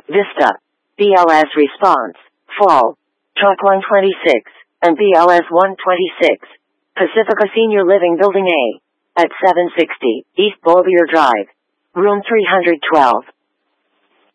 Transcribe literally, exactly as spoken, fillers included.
Vista. B L S Response. Fall. Truck one twenty-six. And B L S one twenty-six. Pacifica Senior Living Building A. At seven sixty East Bolivar Drive. Room three hundred twelve.